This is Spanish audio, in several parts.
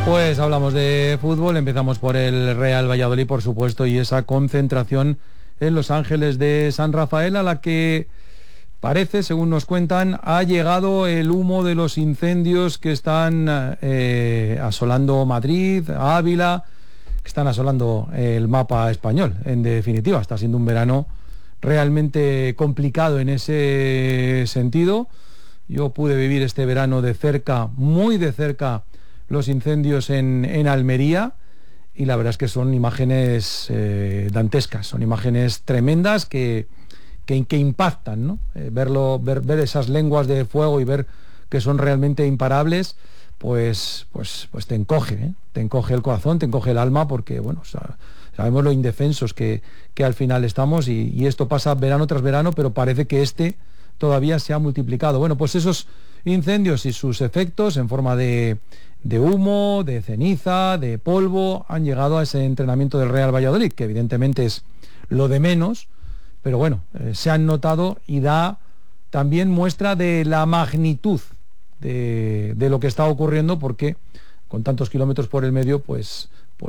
Pues hablamos de fútbol, empezamos por el Real Valladolid, por supuesto, y esa concentración en Los Ángeles de San Rafael, a la que parece, según nos cuentan, ha llegado el humo de los incendios que están asolando Madrid, Ávila, que están asolando el mapa español. En definitiva, está siendo un verano realmente complicado en ese sentido. Yo pude vivir este verano de cerca, muy de cerca, los incendios en Almería, y la verdad es que son imágenes dantescas, son imágenes tremendas que impactan, ¿no? Ver esas lenguas de fuego y ver que son realmente imparables, pues te encoge el corazón, te encoge el alma, porque bueno, sabemos lo indefensos que al final estamos, y esto pasa verano tras verano, pero parece que este todavía se ha multiplicado. Bueno, pues esos incendios y sus efectos en forma de humo, de ceniza, de polvo, han llegado a ese entrenamiento del Real Valladolid, que evidentemente es lo de menos, pero bueno, se han notado, y da también muestra de la magnitud de lo que está ocurriendo, porque con tantos kilómetros por el medio, pues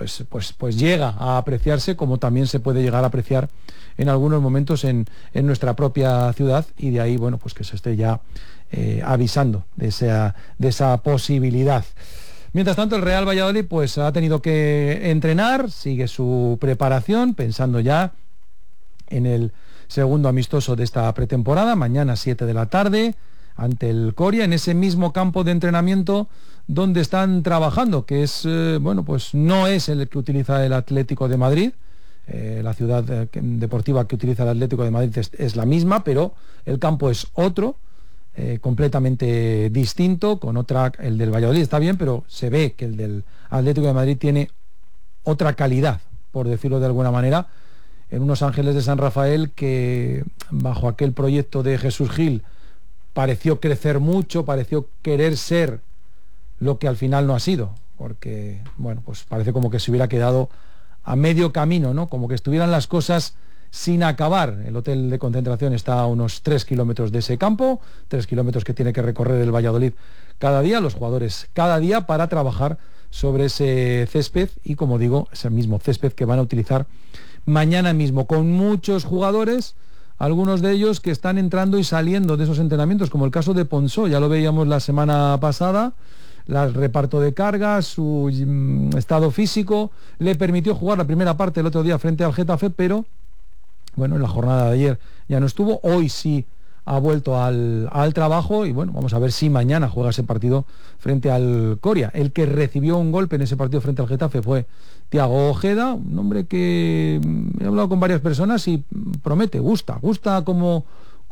llega a apreciarse, como también se puede llegar a apreciar en algunos momentos en nuestra propia ciudad, y de ahí, bueno, pues que se esté ya avisando de esa posibilidad. Mientras tanto, el Real Valladolid pues ha tenido que entrenar, sigue su preparación, pensando ya en el segundo amistoso de esta pretemporada, mañana 7 de la tarde, ante el Coria, en ese mismo campo de entrenamiento donde están trabajando, que es, pues no es el que utiliza el Atlético de Madrid. La ciudad deportiva que utiliza el Atlético de Madrid es la misma, pero el campo es otro, completamente distinto, el del Valladolid está bien, pero se ve que el del Atlético de Madrid tiene otra calidad, por decirlo de alguna manera, en unos Ángeles de San Rafael que, bajo aquel proyecto de Jesús Gil, pareció crecer mucho, pareció querer ser lo que al final no ha sido, porque, bueno, pues parece como que se hubiera quedado a medio camino, ¿no? Como que estuvieran las cosas sin acabar. El hotel de concentración está a unos 3 kilómetros de ese campo, 3 kilómetros que tiene que recorrer el Valladolid cada día, los jugadores cada día, para trabajar sobre ese césped, y como digo, ese mismo césped que van a utilizar mañana mismo, con muchos jugadores, algunos de ellos que están entrando y saliendo de esos entrenamientos, como el caso de Ponsó, ya lo veíamos la semana pasada. El reparto de cargas, su estado físico le permitió jugar la primera parte el otro día frente al Getafe, pero bueno, en la jornada de ayer ya no estuvo. Hoy sí ha vuelto al trabajo, y bueno, vamos a ver si mañana juega ese partido frente al Coria. El que recibió un golpe en ese partido frente al Getafe fue Thiago Ojeda, un hombre que he hablado con varias personas y promete, gusta cómo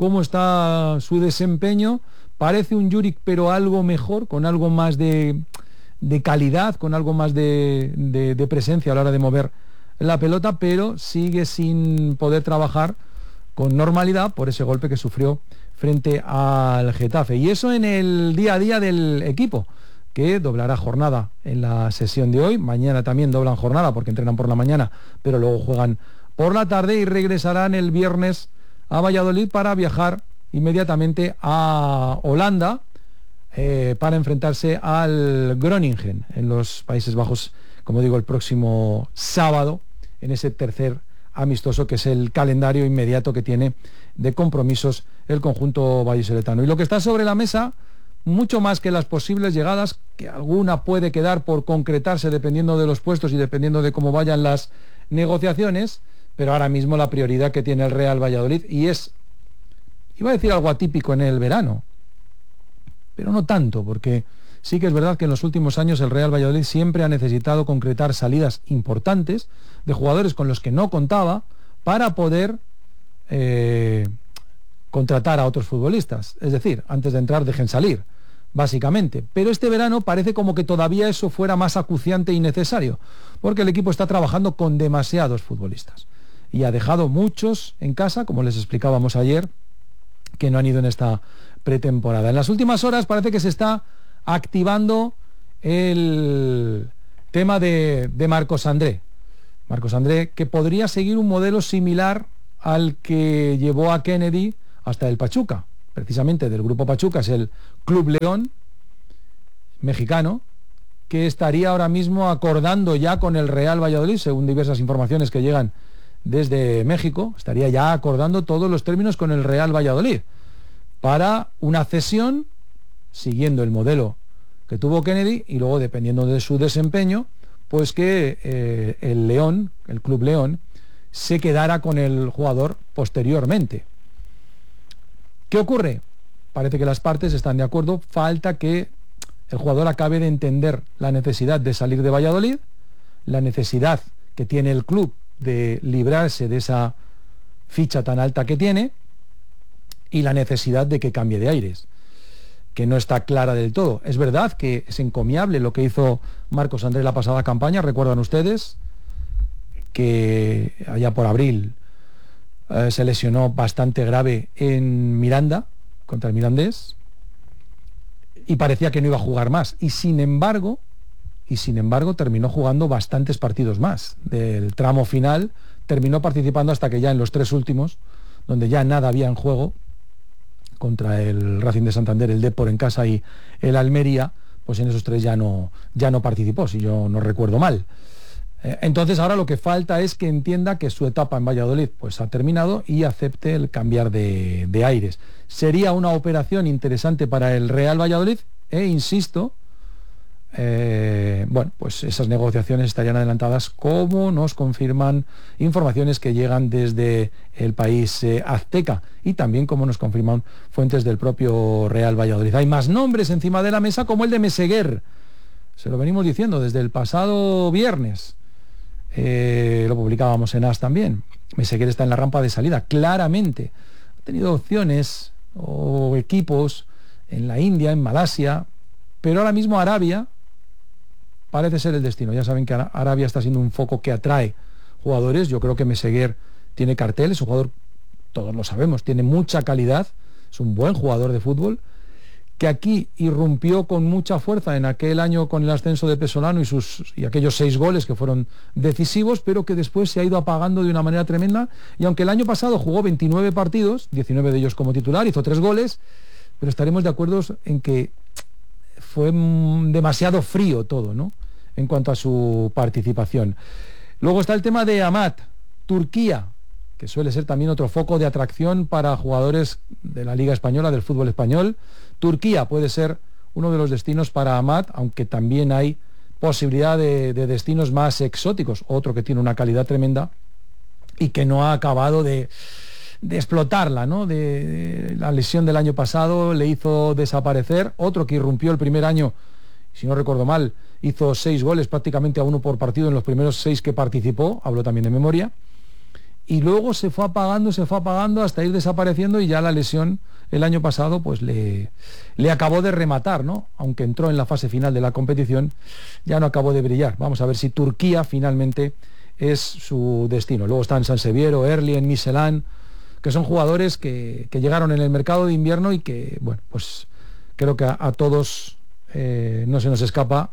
está su desempeño. Parece un Juric, pero algo mejor, con algo más de calidad, con algo más de presencia a la hora de mover la pelota, pero sigue sin poder trabajar con normalidad por ese golpe que sufrió frente al Getafe. Y eso en el día a día del equipo, que doblará jornada en la sesión de hoy. Mañana también doblan jornada, porque entrenan por la mañana, pero luego juegan por la tarde, y regresarán el viernes a Valladolid para viajar inmediatamente a Holanda para enfrentarse al Groningen en los Países Bajos, como digo, el próximo sábado, en ese tercer amistoso, que es el calendario inmediato que tiene de compromisos el conjunto vallisoletano. Y lo que está sobre la mesa, mucho más que las posibles llegadas, que alguna puede quedar por concretarse dependiendo de los puestos y dependiendo de cómo vayan las negociaciones, pero ahora mismo la prioridad que tiene el Real Valladolid, y es, iba a decir algo atípico en el verano, pero no tanto, porque sí que es verdad que en los últimos años el Real Valladolid siempre ha necesitado concretar salidas importantes de jugadores con los que no contaba, para poder contratar a otros futbolistas. Es decir, antes de entrar dejen salir, básicamente. Pero este verano parece como que todavía eso fuera más acuciante y necesario, porque el equipo está trabajando con demasiados futbolistas y ha dejado muchos en casa, como les explicábamos ayer, que no han ido en esta pretemporada. En las últimas horas parece que se está activando el tema de Marcos André. Marcos André, que podría seguir un modelo similar al que llevó a Kennedy hasta el Pachuca. Precisamente del grupo Pachuca es el Club León, mexicano, que estaría ahora mismo acordando ya con el Real Valladolid, según diversas informaciones que llegan desde México, estaría ya acordando todos los términos con el Real Valladolid para una cesión siguiendo el modelo que tuvo Kennedy y luego, dependiendo de su desempeño, pues que el León, el Club León, se quedara con el jugador posteriormente. ¿Qué ocurre? Parece que las partes están de acuerdo, falta que el jugador acabe de entender la necesidad de salir de Valladolid, la necesidad que tiene el club de librarse de esa ficha tan alta que tiene y la necesidad de que cambie de aires, que no está clara del todo. Es verdad que es encomiable lo que hizo Marcos Andrés la pasada campaña, recuerdan ustedes que allá por abril se lesionó bastante grave en Miranda, contra el Mirandés, y parecía que no iba a jugar más, y sin embargo terminó jugando bastantes partidos más. Del tramo final terminó participando hasta que ya en los 3 últimos, donde ya nada había en juego, contra el Racing de Santander, el Depor en casa y el Almería, pues en esos 3 ya no participó, si yo no recuerdo mal. Entonces ahora lo que falta es que entienda que su etapa en Valladolid pues ha terminado y acepte el cambiar de aires. Sería una operación interesante para el Real Valladolid insisto, bueno, pues esas negociaciones estarían adelantadas, como nos confirman informaciones que llegan desde el país azteca y también como nos confirman fuentes del propio Real Valladolid. Hay más nombres encima de la mesa, como el de Meseguer. Se lo venimos diciendo desde el pasado viernes. Lo publicábamos en AS también. Meseguer está en la rampa de salida, claramente. Ha tenido opciones o equipos en la India, en Malasia, pero ahora mismo Arabia parece ser el destino. Ya saben que Arabia está siendo un foco que atrae jugadores. Yo creo que Meseguer tiene cartel, es un jugador, todos lo sabemos, tiene mucha calidad, es un buen jugador de fútbol, que aquí irrumpió con mucha fuerza en aquel año con el ascenso de Pesolano y aquellos 6 goles que fueron decisivos, pero que después se ha ido apagando de una manera tremenda. Y aunque el año pasado jugó 29 partidos, 19 de ellos como titular, hizo 3 goles, pero estaremos de acuerdo en que fue demasiado frío todo, ¿no?, en cuanto a su participación. Luego está el tema de Amat, Turquía, que suele ser también otro foco de atracción para jugadores de la Liga Española, del fútbol español. Turquía puede ser uno de los destinos para Amat, aunque también hay posibilidad de destinos más exóticos. Otro que tiene una calidad tremenda y que no ha acabado de explotarla, ¿no? De la lesión del año pasado le hizo desaparecer. Otro que irrumpió el primer año, si no recuerdo mal, hizo 6 goles, prácticamente a 1 por partido en los primeros 6 que participó, hablo también de memoria, y luego se fue apagando hasta ir desapareciendo, y ya la lesión el año pasado pues le acabó de rematar, ¿no? Aunque entró en la fase final de la competición, ya no acabó de brillar. Vamos a ver si Turquía finalmente es su destino. Luego están Sanseviero, Erlien, Miselán, que son jugadores que llegaron en el mercado de invierno y que, bueno, pues creo que a todos no se nos escapa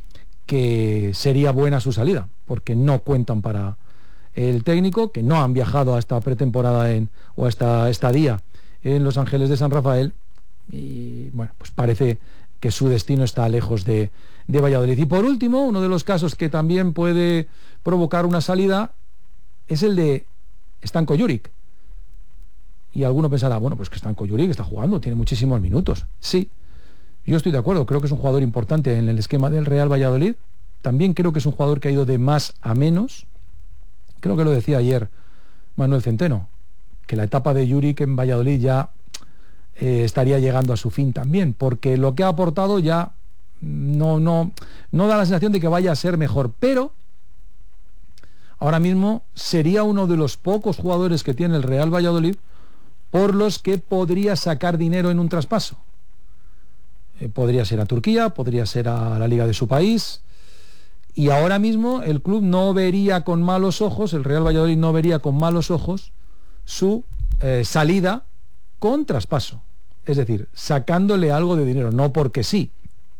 que sería buena su salida, porque no cuentan para el técnico, que no han viajado a esta pretemporada o a esta estadía en Los Ángeles de San Rafael, y bueno, pues parece que su destino está lejos de Valladolid. Y por último, uno de los casos que también puede provocar una salida es el de Stanko Juric. Y alguno pensará, bueno, pues que Stanko Juric está jugando, tiene muchísimos minutos. Sí, yo estoy de acuerdo, creo que es un jugador importante en el esquema del Real Valladolid. También creo que es un jugador que ha ido de más a menos. Creo que lo decía ayer Manuel Centeno, que la etapa de Juric en Valladolid ya estaría llegando a su fin también, porque lo que ha aportado ya no da la sensación de que vaya a ser mejor, pero ahora mismo sería uno de los pocos jugadores que tiene el Real Valladolid por los que podría sacar dinero en un traspaso. Podría ser a Turquía, podría ser a la liga de su país, y ahora mismo el club no vería con malos ojos, el Real Valladolid no vería con malos ojos su salida con traspaso, es decir, sacándole algo de dinero, no porque sí.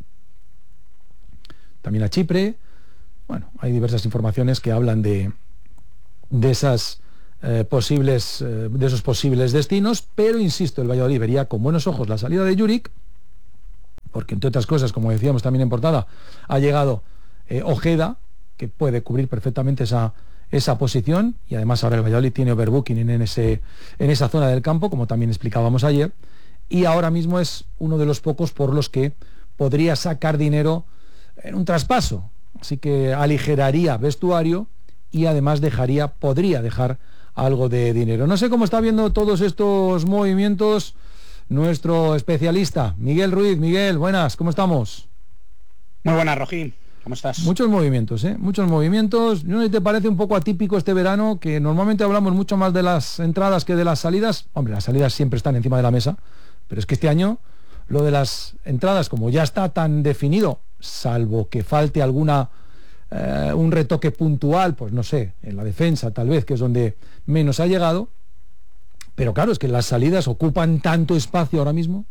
También a Chipre, bueno, hay diversas informaciones que hablan de esas de esos posibles destinos, pero insisto, el Valladolid vería con buenos ojos la salida de Juric porque entre otras cosas, como decíamos también en portada, ha llegado Ojeda, que puede cubrir perfectamente esa posición, y además ahora el Valladolid tiene overbooking en esa zona del campo, como también explicábamos ayer, y ahora mismo es uno de los pocos por los que podría sacar dinero en un traspaso, así que aligeraría vestuario y además podría dejar algo de dinero. No sé cómo está viendo todos estos movimientos nuestro especialista, Miguel Ruiz. Miguel, buenas, ¿cómo estamos? Muy buenas, Rojín. ¿Cómo estás? Muchos movimientos, ¿eh? Muchos movimientos. ¿No te parece un poco atípico este verano, que normalmente hablamos mucho más de las entradas que de las salidas? Hombre, las salidas siempre están encima de la mesa, pero es que este año lo de las entradas, como ya está tan definido, salvo que falte un retoque puntual, pues no sé, en la defensa tal vez, que es donde menos ha llegado, pero claro, es que las salidas ocupan tanto espacio ahora mismo.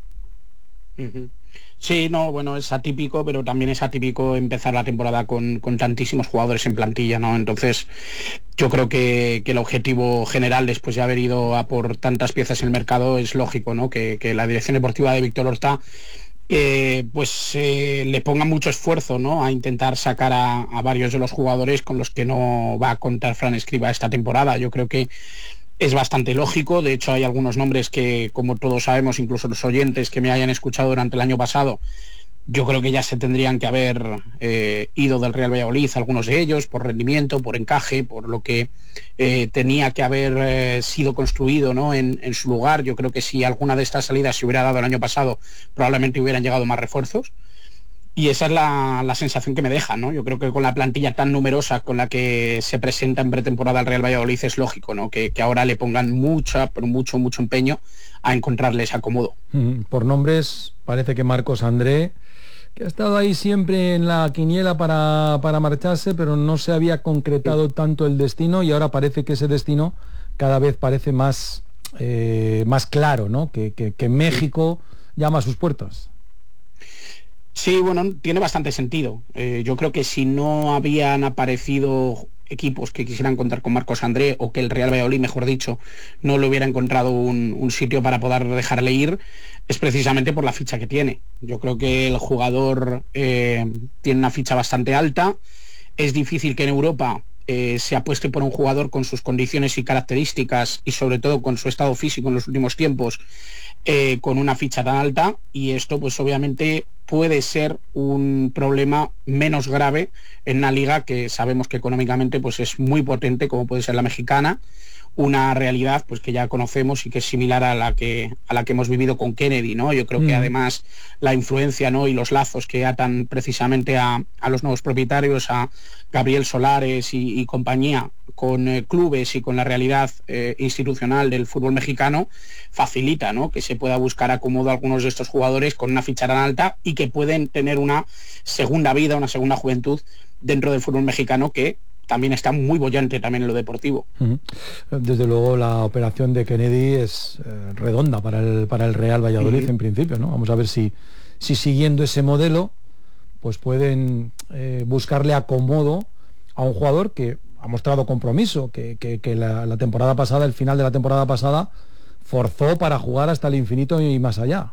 Sí, no, bueno, es atípico, pero también es atípico empezar la temporada con tantísimos jugadores en plantilla, ¿no? Entonces, yo creo que el objetivo general, después de haber ido a por tantas piezas en el mercado, es lógico, ¿no? Que la dirección deportiva de Víctor Horta le ponga mucho esfuerzo, ¿no? A intentar sacar a varios de los jugadores con los que no va a contar Fran Escribá esta temporada. Yo creo que es bastante lógico. De hecho, hay algunos nombres que, como todos sabemos, incluso los oyentes que me hayan escuchado durante el año pasado, yo creo que ya se tendrían que haber ido del Real Valladolid, algunos de ellos, por rendimiento, por encaje, por lo que tenía que haber sido construido, ¿no? en su lugar. Yo creo que si alguna de estas salidas se hubiera dado el año pasado, probablemente hubieran llegado más refuerzos. Y esa es la sensación que me deja, ¿no? Yo creo que con la plantilla tan numerosa con la que se presenta en pretemporada el Real Valladolid es lógico, ¿no? Que ahora le pongan mucho empeño a encontrarles acomodo. Por nombres, parece que Marcos André, que ha estado ahí siempre en la quiniela para marcharse, pero no se había concretado tanto el destino, y ahora parece que ese destino cada vez parece más claro, ¿no? Que México llama a sus puertas. Sí, bueno, tiene bastante sentido. Yo creo que si no habían aparecido equipos que quisieran contar con Marcos André, o que el Real Valladolid, mejor dicho, no le hubiera encontrado un sitio para poder dejarle ir, es precisamente por la ficha que tiene. Yo creo que el jugador tiene una ficha bastante alta. Es difícil que en Europa se apueste por un jugador con sus condiciones y características, y sobre todo con su estado físico en los últimos tiempos, con una ficha tan alta, y esto pues obviamente puede ser un problema menos grave en una liga que sabemos que económicamente pues es muy potente, como puede ser la mexicana, una realidad pues que ya conocemos y que es similar a la que hemos vivido con Kennedy, ¿no? Yo creo que además la influencia, ¿no? y los lazos que atan precisamente a los nuevos propietarios, a Gabriel Solares y compañía, con clubes y con la realidad institucional del fútbol mexicano, facilita, ¿no? que se pueda buscar acomodo a algunos de estos jugadores con una ficha tan alta, y que pueden tener una segunda vida, una segunda juventud dentro del fútbol mexicano, que también está muy bollante también en lo deportivo. Desde luego la operación de Kennedy es redonda para el Real Valladolid en principio, ¿no? Vamos a ver si siguiendo ese modelo pues pueden buscarle acomodo a un jugador que ha mostrado compromiso, que la temporada pasada, el final de la temporada pasada, forzó para jugar hasta el infinito y más allá.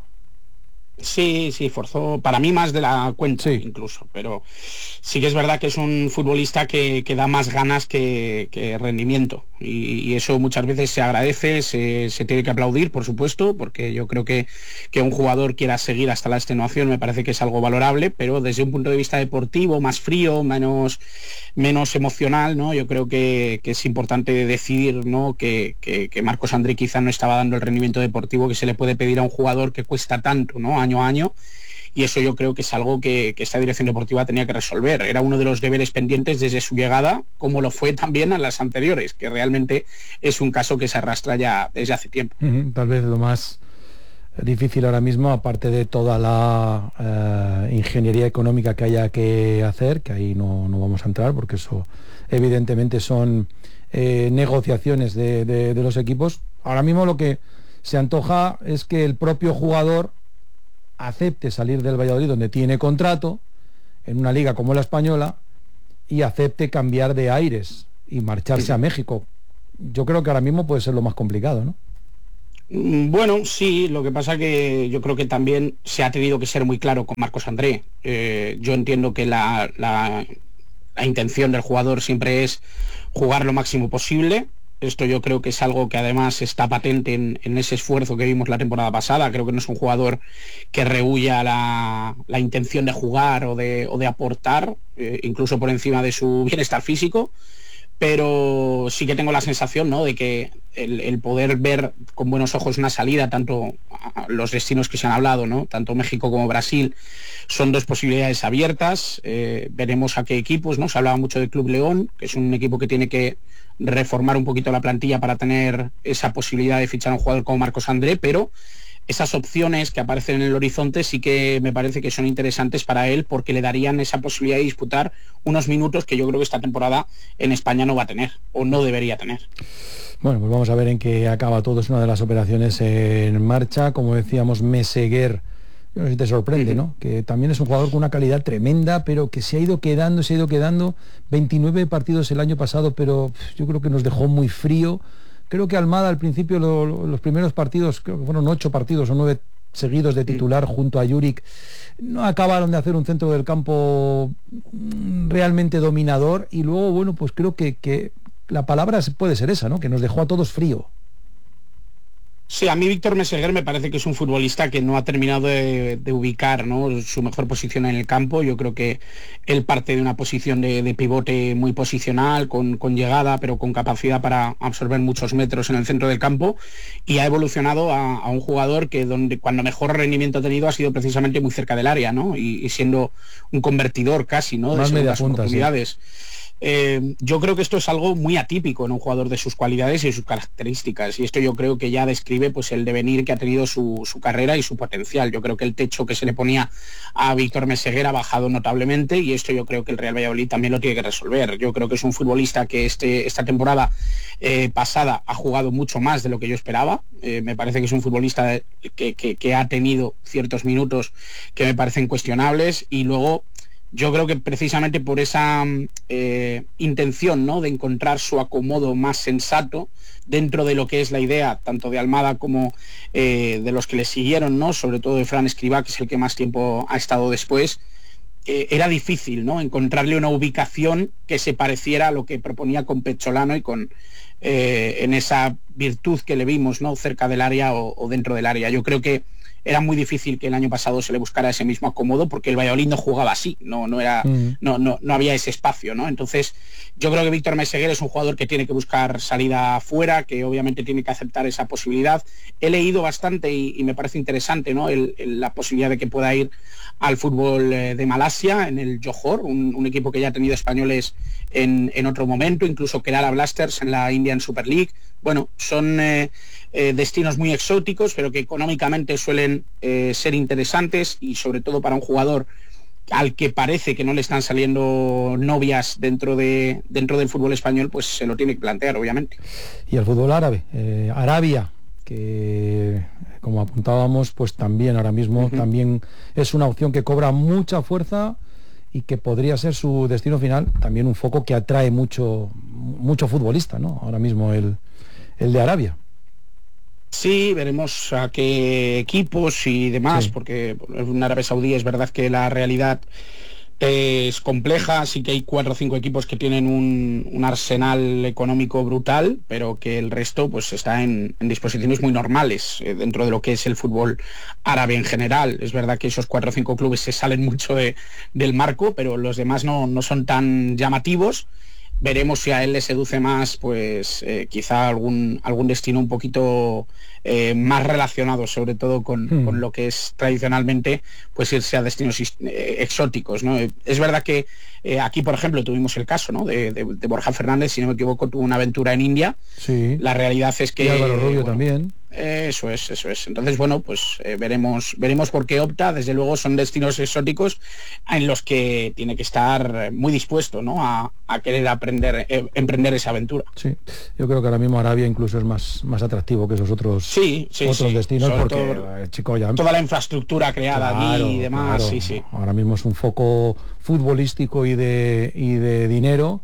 Sí, forzó, para mí más de la cuenta, incluso, pero sí que es verdad que es un futbolista que da más ganas que rendimiento, y eso muchas veces se agradece, se tiene que aplaudir, por supuesto, porque yo creo que un jugador quiera seguir hasta la extenuación me parece que es algo valorable, pero desde un punto de vista deportivo, más frío, menos emocional, ¿no? Yo creo que es importante decir, ¿no? que Marcos André quizá no estaba dando el rendimiento deportivo que se le puede pedir a un jugador que cuesta tanto, ¿no? año a año, y eso yo creo que es algo que esta dirección deportiva tenía que resolver. Era uno de los deberes pendientes desde su llegada, como lo fue también a las anteriores, que realmente es un caso que se arrastra ya desde hace tiempo. Tal vez lo más difícil ahora mismo, aparte de toda la ingeniería económica que haya que hacer, que ahí no vamos a entrar, porque eso evidentemente son negociaciones de los equipos. Ahora mismo lo que se antoja es que el propio jugador acepte salir del Valladolid, donde tiene contrato, en una liga como la española, y acepte cambiar de aires y marcharse a México. Yo creo que ahora mismo puede ser lo más complicado, ¿no? Bueno, sí, lo que pasa que yo creo que también se ha tenido que ser muy claro con Marcos André. Yo entiendo que la intención del jugador siempre es jugar lo máximo posible. Esto yo creo que es algo que además está patente en ese esfuerzo que vimos la temporada pasada. Creo que no es un jugador que rehúya la intención de jugar o de aportar, incluso por encima de su bienestar físico. Pero sí que tengo la sensación, ¿no?, de que el poder ver con buenos ojos una salida, tanto a los destinos que se han hablado, ¿no?, tanto México como Brasil, son dos posibilidades abiertas. Veremos a qué equipos, ¿no? Se hablaba mucho del Club León, que es un equipo que tiene que reformar un poquito la plantilla para tener esa posibilidad de fichar a un jugador como Marcos André, pero esas opciones que aparecen en el horizonte sí que me parece que son interesantes para él, porque le darían esa posibilidad de disputar unos minutos que yo creo que esta temporada en España no va a tener, o no debería tener. Bueno, pues vamos a ver en qué acaba todo. Es una de las operaciones en marcha. Como decíamos, Meseguer, yo no sé si te sorprende, ¿no?, que también es un jugador con una calidad tremenda, pero que se ha ido quedando 29 partidos el año pasado, pero yo creo que nos dejó muy frío. Creo que Almada al principio, los primeros partidos, creo que fueron 8 partidos o 9 seguidos de titular junto a Juric, no acabaron de hacer un centro del campo realmente dominador, y luego, bueno, pues creo que la palabra puede ser esa, ¿no?, que nos dejó a todos frío. Sí, a mí Víctor Meseguer me parece que es un futbolista que no ha terminado de ubicar, ¿no?, su mejor posición en el campo. Yo creo que él parte de una posición de pivote muy posicional, con llegada, pero con capacidad para absorber muchos metros en el centro del campo, y ha evolucionado a un jugador que cuando mejor rendimiento ha tenido ha sido precisamente muy cerca del área, ¿no?, y siendo un convertidor casi, ¿no?, de segundas oportunidades. Sí. Yo creo que esto es algo muy atípico en un jugador de sus cualidades y sus características, y esto yo creo que ya describe pues el devenir que ha tenido su carrera y su potencial. Yo creo que el techo que se le ponía a Víctor Meseguer ha bajado notablemente, y esto yo creo que el Real Valladolid también lo tiene que resolver. Yo creo que es un futbolista que esta temporada pasada ha jugado mucho más de lo que yo esperaba. Me parece que es un futbolista que ha tenido ciertos minutos que me parecen cuestionables, y luego yo creo que precisamente por esa intención, ¿no?, de encontrar su acomodo más sensato dentro de lo que es la idea tanto de Almada como de los que le siguieron, ¿no?, sobre todo de Fran Escribá, que es el que más tiempo ha estado después, era difícil, ¿no?, encontrarle una ubicación que se pareciera a lo que proponía con Pecholano y con en esa virtud que le vimos, ¿no?, cerca del área o dentro del área. Yo creo que era muy difícil que el año pasado se le buscara ese mismo acomodo, porque el Valladolid no jugaba así, no había ese espacio, ¿no? Entonces yo creo que Víctor Meseguer es un jugador que tiene que buscar salida afuera, que obviamente tiene que aceptar esa posibilidad. He leído bastante y me parece interesante, ¿no?, la posibilidad de que pueda ir al fútbol de Malasia, en el Johor, un equipo que ya ha tenido españoles en otro momento, incluso Kerala Blasters en la Indian Super League. Bueno, son destinos muy exóticos, pero que económicamente suelen ser interesantes, y sobre todo para un jugador al que parece que no le están saliendo novias dentro del fútbol español, pues se lo tiene que plantear, obviamente. Y el fútbol árabe, Arabia, que como apuntábamos, pues también ahora mismo también es una opción que cobra mucha fuerza y que podría ser su destino final, también un foco que atrae mucho futbolista, ¿no?, ahora mismo el de Arabia. Sí, veremos a qué equipos y demás, sí, porque en Arabia Saudí es verdad que la realidad es compleja. Sí que hay 4 o 5 equipos que tienen un arsenal económico brutal, pero que el resto pues está en disposiciones muy normales dentro de lo que es el fútbol árabe en general. Es verdad que esos 4 o 5 clubes se salen mucho del marco, pero los demás no son tan llamativos. Veremos si a él le seduce más, pues quizá algún destino un poquito más relacionado, sobre todo con lo que es tradicionalmente, pues irse a destinos exóticos, ¿no? Es verdad que aquí, por ejemplo, tuvimos el caso, ¿no?, de Borja Fernández, si no me equivoco, tuvo una aventura en India. Sí. La realidad es que... Y Álvaro Rubio también. Eso es. Entonces, bueno, pues veremos por qué opta. Desde luego son destinos exóticos en los que tiene que estar muy dispuesto, ¿no?, a querer emprender esa aventura. Sí, yo creo que ahora mismo Arabia incluso es más atractivo que esos otros destinos, sobre porque todo, chico, ya toda la infraestructura creada allí y demás. Claro. Sí. Ahora mismo es un foco futbolístico y de dinero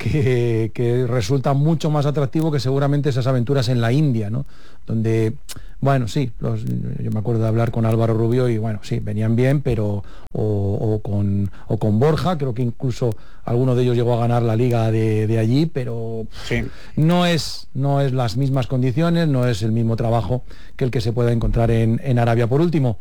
que resulta mucho más atractivo que seguramente esas aventuras en la India, ¿no?, donde Bueno, sí, yo me acuerdo de hablar con Álvaro Rubio y bueno, sí, venían bien, pero o con Borja, creo que incluso alguno de ellos llegó a ganar la liga de allí, pero Sí. no es las mismas condiciones, no es el mismo trabajo que el que se pueda encontrar en Arabia. Por último,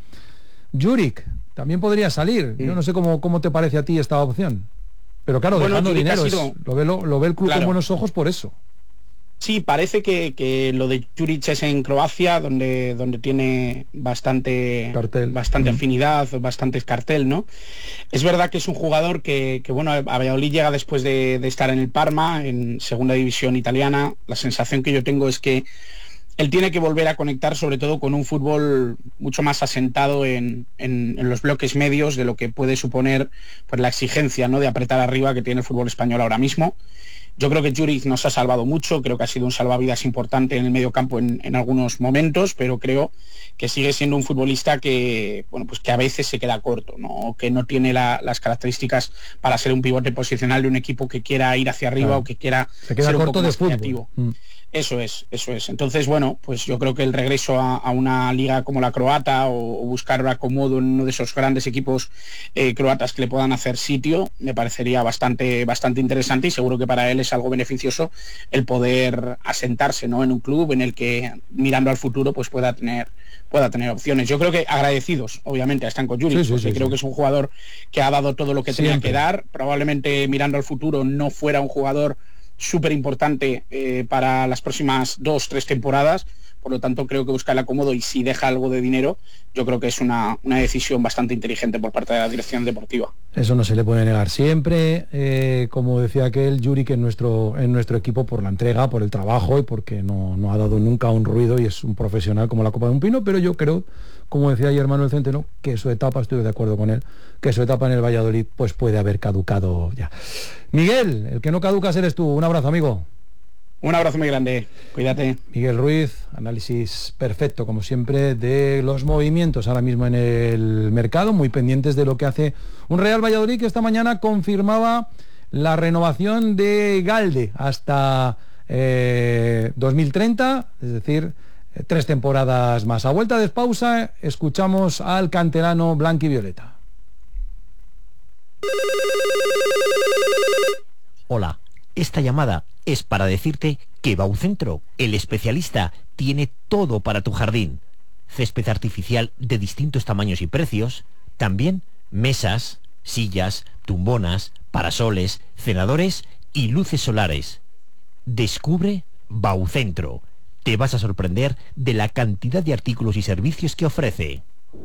Juric también podría salir. Yo no sé cómo te parece a ti esta opción. Pero claro, Bueno, dejando Juric dinero, ha sido- lo ve el club Claro. con buenos ojos por eso. Sí, parece que lo de Juric es en Croacia, donde tiene bastante Cartel. afinidad, bastante cartel, ¿no? Es verdad que es un jugador que bueno, a Valladolid llega después de estar en el Parma, en segunda división italiana. La sensación que yo tengo es que él tiene que volver a conectar sobre todo con un fútbol mucho más asentado en los bloques medios de lo que puede suponer pues, la exigencia, ¿no?, de apretar arriba que tiene el fútbol español ahora mismo. Yo creo que Juric nos ha salvado mucho, creo que ha sido un salvavidas importante en el medio campo en algunos momentos, pero creo que sigue siendo un futbolista que, bueno, pues que a veces se queda corto, ¿no?, que no tiene las características para ser un pivote posicional de un equipo que quiera ir hacia arriba, Claro. o que quiera Se queda ser un corto poco de más fútbol. creativo. Eso es. Entonces, bueno, pues yo creo que el regreso a una liga como la croata o buscar acomodo en uno de esos grandes equipos croatas que le puedan hacer sitio, me parecería bastante interesante, y seguro que para él es algo beneficioso el poder asentarse, ¿no?, en un club en el que, mirando al futuro, pues pueda tener opciones. Yo creo que agradecidos, obviamente, a Stanko Juric, porque creo que es un jugador que ha dado todo lo que tenía que dar. Probablemente, mirando al futuro, no fuera un jugador súper importante para las próximas 2-3 temporadas. Por lo tanto, creo que buscar el acomodo, y si deja algo de dinero, yo creo que es una decisión bastante inteligente por parte de la dirección deportiva. Eso no se le puede negar siempre. Como decía aquel, Juric en nuestro equipo por la entrega, por el trabajo y porque no ha dado nunca un ruido, y es un profesional como la copa de un pino, pero yo creo, como decía ayer Manuel Centeno, que su etapa, estoy de acuerdo con él, que su etapa en el Valladolid pues puede haber caducado ya. Miguel, el que no caducas eres tú. Un abrazo, amigo. Un abrazo muy grande, cuídate. Miguel Ruiz, análisis perfecto, como siempre, de los movimientos ahora mismo en el mercado, muy pendientes de lo que hace un Real Valladolid que esta mañana confirmaba la renovación de Galde hasta 2030, es decir, 3 temporadas más. A vuelta de pausa, escuchamos al canterano blanquivioleta. Hola, esta llamada es para decirte que Baucentro, el especialista, tiene todo para tu jardín. Césped artificial de distintos tamaños y precios, también mesas, sillas, tumbonas, parasoles, cenadores y luces solares. Descubre Baucentro. Te vas a sorprender de la cantidad de artículos y servicios que ofrece.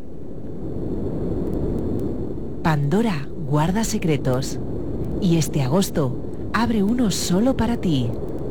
Pandora guarda secretos. Y este agosto abre uno solo para ti.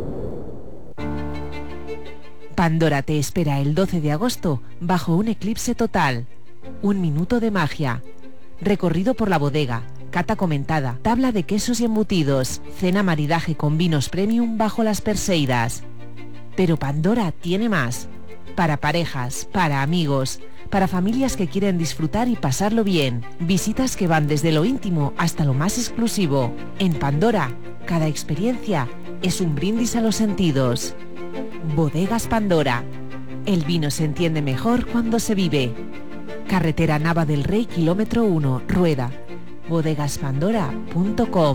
Pandora te espera el 12 de agosto bajo un eclipse total. 1 minuto de magia. Recorrido por la bodega, cata comentada, tabla de quesos y embutidos, cena maridaje con vinos premium bajo las perseidas. Pero Pandora tiene más. Para parejas, para amigos, para familias que quieren disfrutar y pasarlo bien. Visitas que van desde lo íntimo hasta lo más exclusivo. En Pandora, cada experiencia es un brindis a los sentidos. Bodegas Pandora. El vino se entiende mejor cuando se vive. Carretera Nava del Rey, kilómetro 1, Rueda. bodegaspandora.com.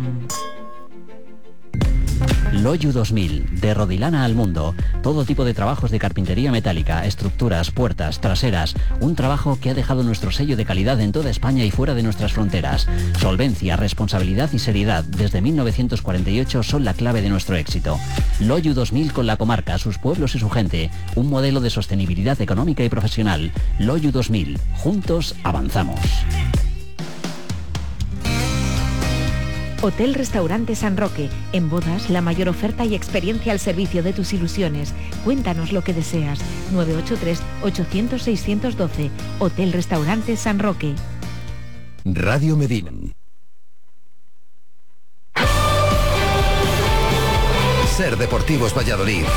Loyu 2000, de Rodilana al mundo. Todo tipo de trabajos de carpintería metálica, estructuras, puertas, traseras. Un trabajo que ha dejado nuestro sello de calidad en toda España y fuera de nuestras fronteras. Solvencia, responsabilidad y seriedad desde 1948 son la clave de nuestro éxito. Loyu 2000 con la comarca, sus pueblos y su gente. Un modelo de sostenibilidad económica y profesional. Loyu 2000. Juntos avanzamos. Hotel Restaurante San Roque. En bodas, la mayor oferta y experiencia al servicio de tus ilusiones. Cuéntanos lo que deseas. 983-800-612. Hotel Restaurante San Roque. Radio Medina. Ser Deportivos Valladolid.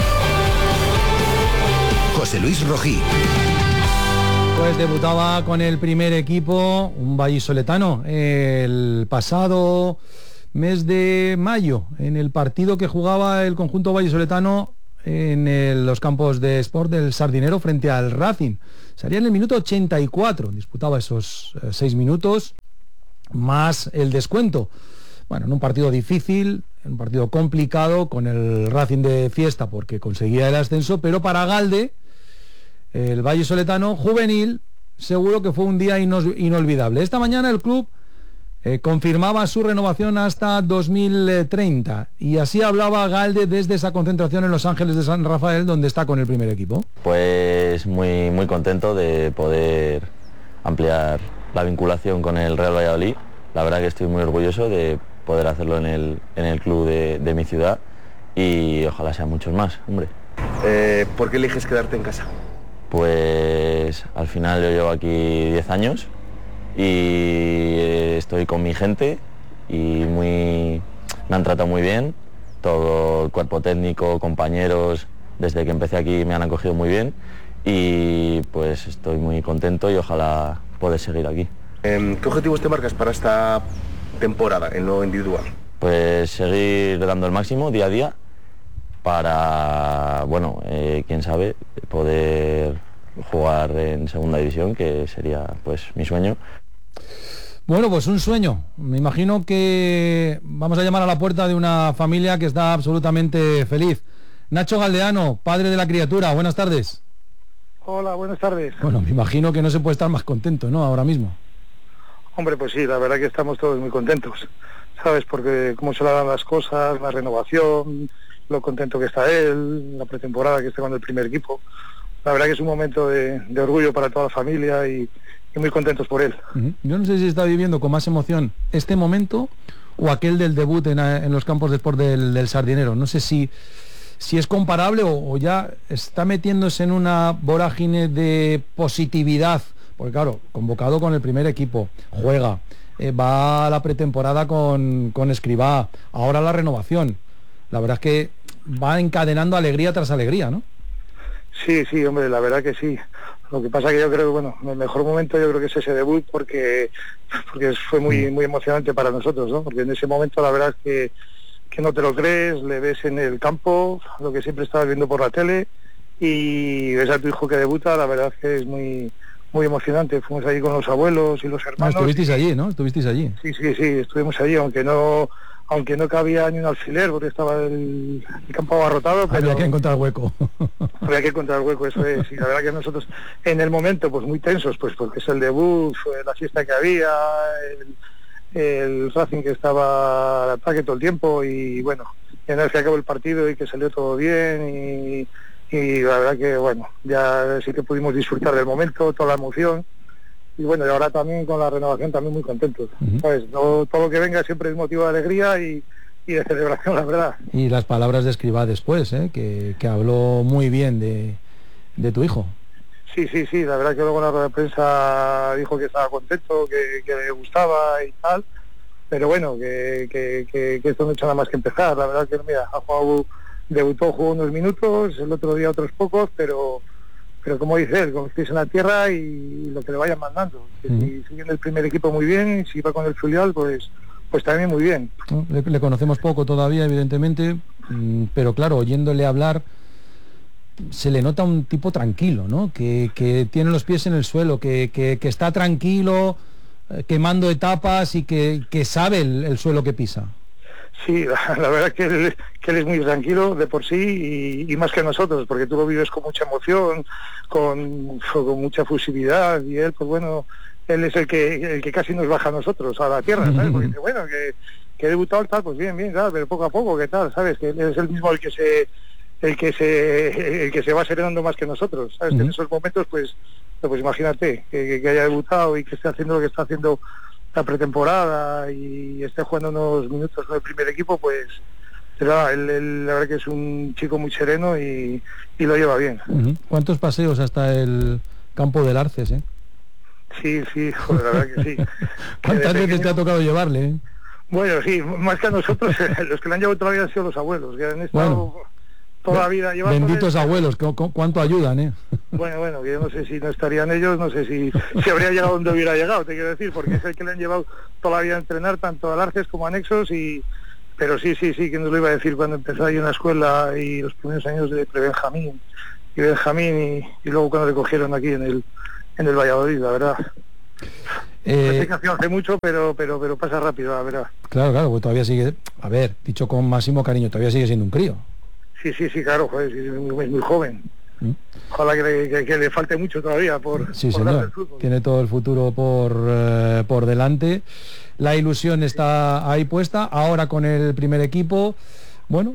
José Luis Rojí. Pues debutaba con el primer equipo un vallisoletano el pasado mes de mayo, en el partido que jugaba el conjunto vallisoletano en los campos de Sport del Sardinero frente al Racing. Salía en el minuto 84, disputaba esos 6 minutos más el descuento. Bueno, en un partido difícil, en un partido complicado, con el Racing de fiesta porque conseguía el ascenso, pero para Galde, el vallisoletano juvenil, seguro que fue un día inolvidable. Esta mañana el club confirmaba su renovación hasta 2030 y así hablaba Galde desde esa concentración en Los Ángeles de San Rafael, donde está con el primer equipo. Pues muy, muy contento de poder ampliar la vinculación con el Real Valladolid. La verdad que estoy muy orgulloso de poder hacerlo en el club de mi ciudad y ojalá sean muchos más, hombre. ¿Por qué eliges quedarte en casa? Pues al final yo llevo aquí 10 años y estoy con mi gente y me han tratado muy bien, todo el cuerpo técnico, compañeros, desde que empecé aquí me han acogido muy bien y pues estoy muy contento y ojalá poder seguir aquí. ¿Qué objetivos te marcas para esta temporada en lo individual? Pues seguir dando el máximo día a día para, bueno, quién sabe, poder jugar en segunda división, que sería pues mi sueño. Bueno, pues un sueño. Me imagino que vamos a llamar a la puerta de una familia que está absolutamente feliz. Nacho Galdeano, padre de la criatura, buenas tardes. Hola, buenas tardes. Bueno, me imagino que no se puede estar más contento, ¿no?, ahora mismo. Hombre, pues sí, la verdad que estamos todos muy contentos, ¿sabes? Porque cómo se le dan las cosas, la renovación, lo contento que está él, la pretemporada que está con el primer equipo. La verdad que es un momento de orgullo para toda la familia y muy contentos por él. Yo no sé si está viviendo con más emoción este momento o aquel del debut en los campos de Sport del Sardinero. No sé si es comparable o ya está metiéndose en una vorágine de positividad, porque claro, convocado con el primer equipo, juega, va a la pretemporada con Escribá, ahora la renovación. La verdad es que va encadenando alegría tras alegría, ¿no? Sí, hombre, la verdad que sí. Lo que pasa que yo creo que, bueno, el mejor momento yo creo que es ese debut porque fue muy emocionante para nosotros, ¿no? Porque en ese momento la verdad es que no te lo crees, le ves en el campo, lo que siempre estabas viendo por la tele, y ves a tu hijo que debuta, la verdad es que es muy emocionante. Fuimos allí con los abuelos y los hermanos. Estuvisteis allí, ¿no? Estuvisteis allí. Sí, estuvimos allí, aunque no cabía ni un alfiler porque estaba el campo abarrotado, pero había que encontrar hueco. Había que encontrar hueco, eso es. Y la verdad que nosotros en el momento pues muy tensos, pues porque es el debut, fue la fiesta que había, el Racing que estaba al ataque todo el tiempo, y bueno, y una vez que acabó el partido y que salió todo bien y la verdad que bueno, ya sí que pudimos disfrutar del momento, toda la emoción. Y bueno, y ahora también con la renovación también muy contentos. ¿Sabes? Todo lo que venga siempre es motivo de alegría y de celebración, la verdad. Y las palabras de Escribá después, que habló muy bien de tu hijo. Sí, la verdad que luego en la rueda de prensa dijo que estaba contento, que le gustaba y tal, pero bueno, que esto no ha hecho nada más que empezar. La verdad que mira, jugó unos minutos, el otro día otros pocos, pero como dice él, con los pies en la tierra y lo que le vayan mandando. Si sigue en el primer equipo muy bien, si va con el filial, pues también muy bien. Le conocemos poco todavía, evidentemente, pero claro, oyéndole hablar, se le nota un tipo tranquilo, ¿no? Que tiene los pies en el suelo, que está tranquilo, quemando etapas y que sabe el suelo que pisa. Sí, la verdad que él es muy tranquilo de por sí y más que nosotros, porque tú lo vives con mucha emoción, con mucha fusividad, y él, pues bueno, él es el que casi nos baja a nosotros, a la tierra, ¿sabes? Porque dice, bueno, que he debutado tal, pues bien, claro, pero poco a poco, ¿qué tal? ¿Sabes? Que él es el mismo el que se va serenando más que nosotros, ¿sabes? Que en esos momentos, pues imagínate, que haya debutado y que esté haciendo lo que está haciendo la pretemporada y esté jugando unos minutos con el primer equipo, pues él la verdad que es un chico muy sereno y lo lleva bien. ¿Cuántos paseos hasta el campo del Arces, Sí, joder, la verdad que sí. ¿Cuántas veces te ha tocado llevarle, Bueno, sí, más que a nosotros, los que le han llevado todavía han sido los abuelos, que han estado toda la vida llevando. Benditos abuelos, ¿cuánto ayudan, Bueno, que yo no sé si no estarían ellos, no sé si habría llegado donde hubiera llegado, te quiero decir, porque es el que le han llevado toda la vida a entrenar, tanto al Arces como a Nexos, y Pero sí, que nos lo iba a decir cuando empezó ahí en la escuela y los primeros años de pre-Benjamín y luego cuando le cogieron aquí en el Valladolid, la verdad. Sé que hace mucho, pero pasa rápido, la verdad. Claro, pues todavía sigue, a ver, dicho con máximo cariño, todavía sigue siendo un crío. Sí, claro, joder, es muy joven. Ojalá que le falte mucho todavía por señor, tiene todo el futuro por delante. La ilusión está ahí puesta, ahora con el primer equipo, bueno,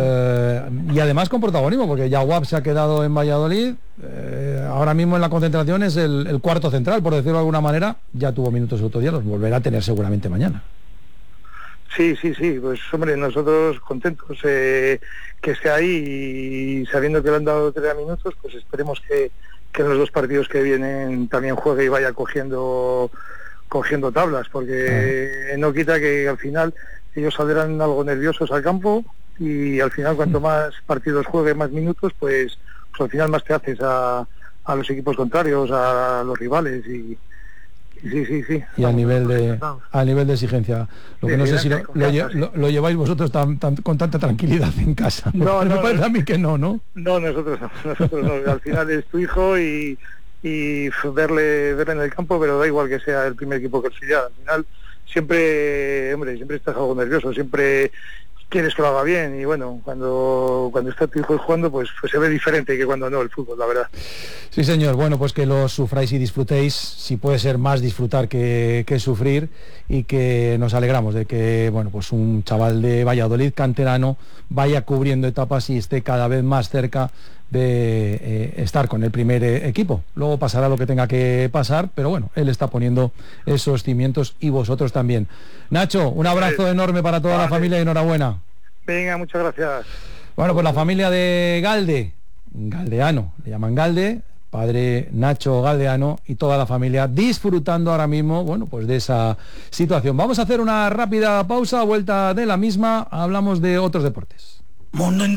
y además con protagonismo, porque Yaguab se ha quedado en Valladolid, ahora mismo en la concentración es el cuarto central, por decirlo de alguna manera, ya tuvo minutos el otro día, los volverá a tener seguramente mañana. Sí, pues hombre, nosotros contentos que esté ahí y sabiendo que le han dado 30 minutos, pues esperemos que en los 2 partidos que vienen también juegue y vaya cogiendo tablas, porque no quita que al final ellos saldrán algo nerviosos al campo y al final cuanto más partidos juegue, más minutos, pues al final más te haces a los equipos contrarios, a los rivales y y al nivel de exigencia, lo que no sé si lo lleváis vosotros con tanta tranquilidad en casa. No, me parece a mí que no. No, nosotros no. Al final es tu hijo y verle en el campo, pero da igual que sea el primer equipo que el filial. Al final siempre estás algo nervioso, siempre quieres que lo haga bien y bueno, cuando está tu hijo jugando pues se ve diferente que cuando no el fútbol, la verdad. Sí, señor, bueno, pues que lo sufráis y disfrutéis, si puede ser más disfrutar que sufrir, y que nos alegramos de que, bueno, pues un chaval de Valladolid, canterano, vaya cubriendo etapas y esté cada vez más cerca de estar con el primer equipo. Luego pasará lo que tenga que pasar, pero bueno, él está poniendo esos cimientos y vosotros también. Nacho, un abrazo enorme para toda la familia y enhorabuena. Venga, muchas gracias. Bueno, pues la familia de Galdeano, le llaman Galde, padre Nacho Galdeano y toda la familia disfrutando ahora mismo, bueno, pues de esa situación. Vamos a hacer una rápida pausa, a vuelta de la misma, hablamos de otros deportes.